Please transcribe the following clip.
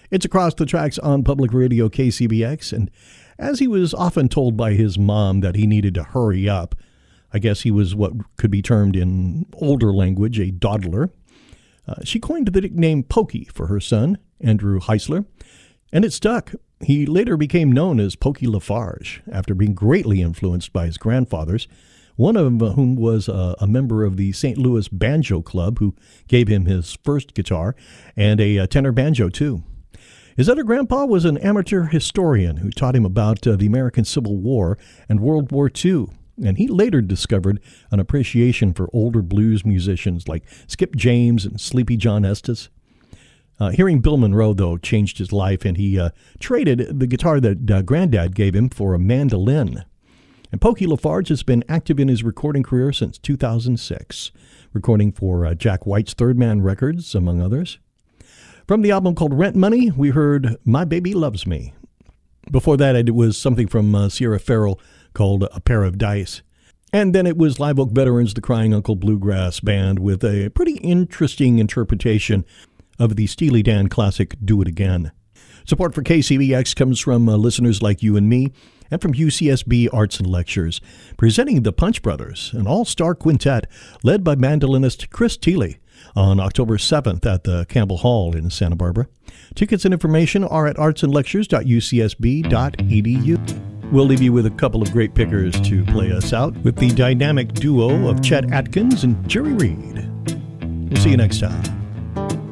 It's Across the Tracks on Public Radio KCBX, and as he was often told by his mom that he needed to hurry up, I guess he was what could be termed in older language a dawdler, she coined the nickname Pokey for her son, Andrew Heisler, and it stuck. He later became known as Pokey Lafarge after being greatly influenced by his grandfathers, one of whom was a member of the St. Louis Banjo Club, who gave him his first guitar, and a tenor banjo, too. His other grandpa was an amateur historian who taught him about the American Civil War and World War II, and he later discovered an appreciation for older blues musicians like Skip James and Sleepy John Estes. Hearing Bill Monroe, though, changed his life, and he traded the guitar that Granddad gave him for a mandolin. And Pokey Lafarge has been active in his recording career since 2006, recording for Jack White's Third Man Records, among others. From the album called Rent Money, we heard My Baby Loves Me. Before that, it was something from Sierra Farrell called A Pair of Dice. And then it was Live Oak Veterans, the Crying Uncle Bluegrass Band, with a pretty interesting interpretation of the Steely Dan classic Do It Again. Support for KCBX comes from listeners like you and me, and from UCSB Arts and Lectures, presenting the Punch Brothers, an all-star quintet led by mandolinist Chris Thile, on October 7th at the Campbell Hall in Santa Barbara. Tickets and information are at artsandlectures.ucsb.edu. We'll leave you with a couple of great pickers to play us out with the dynamic duo of Chet Atkins and Jerry Reed. We'll see you next time.